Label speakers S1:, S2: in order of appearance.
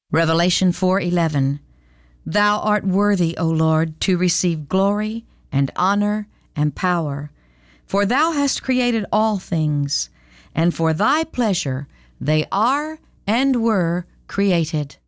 S1: Revelation 4:11. Thou art worthy, O Lord, to receive glory and honor and power, for thou hast created all things, and for thy pleasure they are and were created.